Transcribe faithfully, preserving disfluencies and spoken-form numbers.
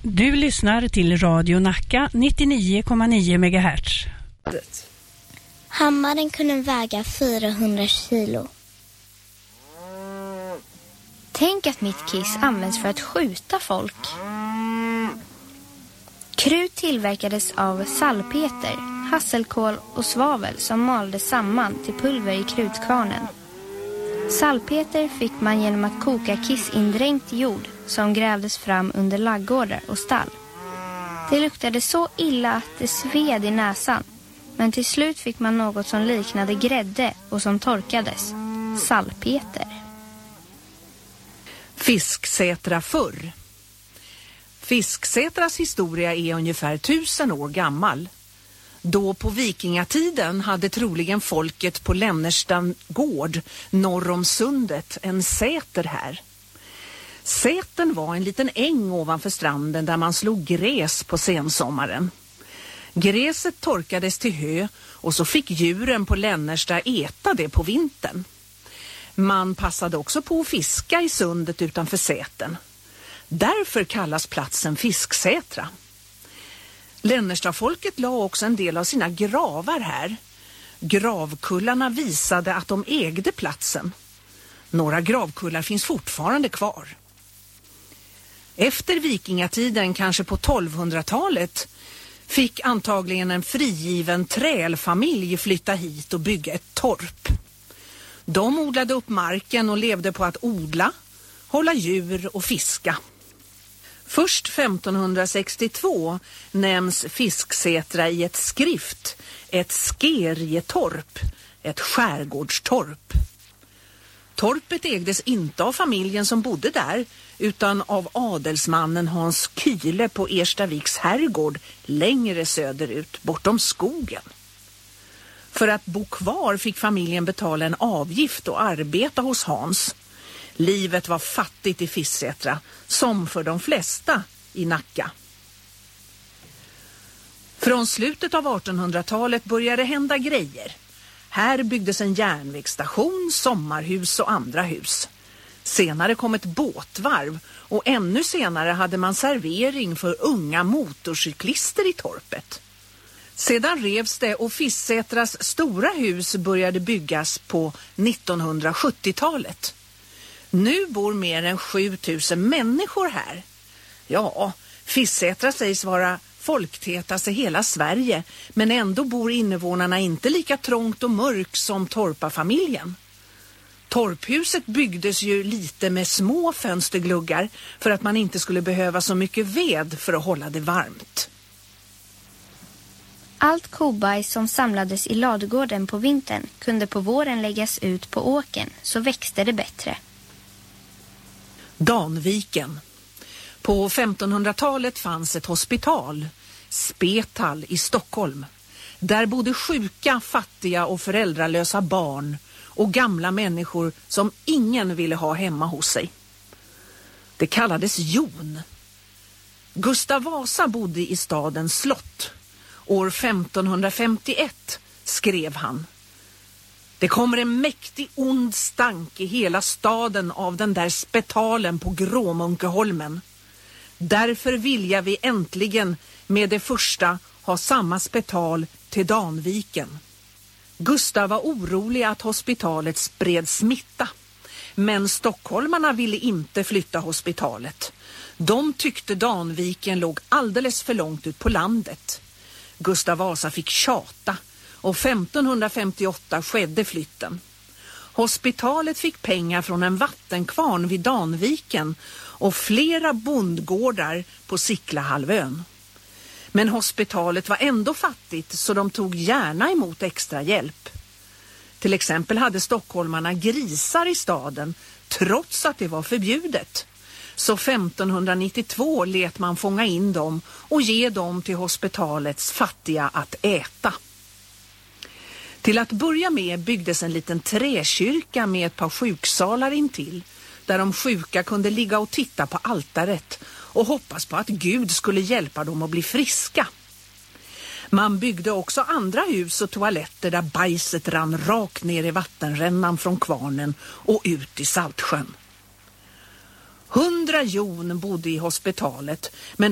Du lyssnar till Radio Nacka nittionio komma nio megahertz. Hammaren kunde väga fyrahundra kilo. Tänk att mitt kiss används för att skjuta folk. Krut tillverkades av salpeter, hasselkål och svavel som maldes samman till pulver i krutkvarnen. Salpeter fick man genom att koka kissindränkt jord som grävdes fram under laggårdar och stall. Det luktade så illa att det sved i näsan, men till slut fick man något som liknade grädde och som torkades. Salpeter. Fisksätra förr. Fisksätras historia är ungefär tusen år gammal. Då på vikingatiden hade troligen folket på Lännerstan gård norr om sundet en säter här. Säten var en liten äng ovanför stranden där man slog gräs på sensommaren. Gräset torkades till hö och så fick djuren på Lännersta äta det på vintern. Man passade också på att fiska i sundet utanför säten. Därför kallas platsen Fisksätra. Lännerstafolket la också en del av sina gravar här. Gravkullarna visade att de ägde platsen. Några gravkullar finns fortfarande kvar. Efter vikingatiden, kanske på tolvhundratalet, fick antagligen en frigiven trälfamilj flytta hit och bygga ett torp. De odlade upp marken och levde på att odla, hålla djur och fiska. Först femtonhundrasextiotvå nämns Fisksätra i ett skrift, ett skerjetorp, ett skärgårdstorp. Torpet ägdes inte av familjen som bodde där utan av adelsmannen Hans Kyle på Erstaviks herrgård längre söderut bortom skogen. För att bo kvar fick familjen betala en avgift och arbeta hos Hans. Livet var fattigt i Fisksätra, som för de flesta i Nacka. Från slutet av artonhundratalet började hända grejer. Här byggdes en järnvägsstation, sommarhus och andra hus. Senare kom ett båtvarv och ännu senare hade man servering för unga motorcyklister i torpet. Sedan revs det och Fisksätras stora hus började byggas på nittonhundrasjuttiotalet. Nu bor mer än sjutusen människor här. Ja, Fisksätra sägs vara folktätast i hela Sverige, men ändå bor invånarna inte lika trångt och mörkt som torparfamiljen. Torphuset byggdes ju lite med små fönstergluggar för att man inte skulle behöva så mycket ved för att hålla det varmt. Allt kobajs som samlades i ladugården på vintern kunde på våren läggas ut på åken, så växte det bättre. Danviken. På femtonhundratalet fanns ett hospital, Spetal i Stockholm. Där bodde sjuka, fattiga och föräldralösa barn och gamla människor som ingen ville ha hemma hos sig. Det kallades Jon. Gustav Vasa bodde i stadens slott. År femtonhundrafemtioett skrev han: det kommer en mäktig ond stank i hela staden av den där spetalen på Gråmunkeholmen. Därför vill jag vi äntligen med det första ha samma spetal till Danviken. Gustav var orolig att hospitalet spred smitta, men stockholmarna ville inte flytta hospitalet. De tyckte Danviken låg alldeles för långt ut på landet. Gustav Vasa fick tjata och femtonhundrafemtioåtta skedde flytten. Hospitalet fick pengar från en vattenkvarn vid Danviken och flera bondgårdar på Siklahalvön. Men hospitalet var ändå fattigt, så de tog gärna emot extra hjälp. Till exempel hade stockholmarna grisar i staden trots att det var förbjudet. Så femtonhundranittiotvå lät man fånga in dem och ge dem till hospitalets fattiga att äta. Till att börja med byggdes en liten träkyrka med ett par sjuksalar intill, där de sjuka kunde ligga och titta på altaret och hoppas på att Gud skulle hjälpa dem att bli friska. Man byggde också andra hus och toaletter där bajset rann rakt ner i vattenrännan från kvarnen och ut i Saltsjön. Hundra jon bodde i hospitalet, men